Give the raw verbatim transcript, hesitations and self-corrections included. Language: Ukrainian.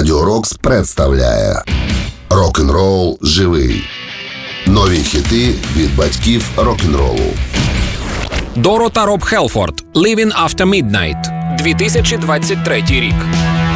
Радіо Рокс представляє Рок-н-рол живий. Нові хіти від батьків рок-н-ролу. Доро та Роб Хелфорд. «Living After Midnight», дві тисячі двадцять третій рік.